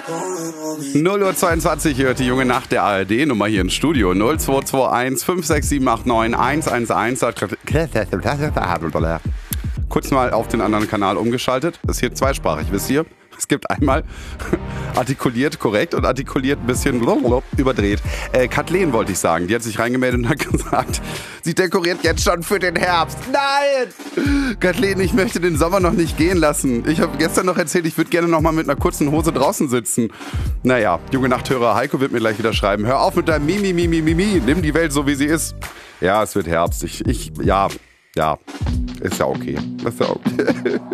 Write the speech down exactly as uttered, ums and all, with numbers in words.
null Uhr zweiundzwanzig hört die junge Nacht der A R D-Nummer hier im Studio. null zwei zwei eins fünf sechs sieben acht neun eins eins eins. Kurz mal auf den anderen Kanal umgeschaltet. Das ist hier zweisprachig, wisst ihr? Es gibt einmal artikuliert korrekt und artikuliert ein bisschen überdreht. Äh, Kathleen wollte ich sagen, die hat sich reingemeldet und hat gesagt, sie dekoriert jetzt schon für den Herbst. Nein! Kathleen, ich möchte den Sommer noch nicht gehen lassen. Ich habe gestern noch erzählt, ich würde gerne noch mal mit einer kurzen Hose draußen sitzen. Naja, junge Nachthörer Heiko wird mir gleich wieder schreiben, hör auf mit deinem Mimi, Mimi, Mimi, nimm die Welt so, wie sie ist. Ja, es wird Herbst. Ich, ich, ja, ja, ist ja okay. Ist ja okay.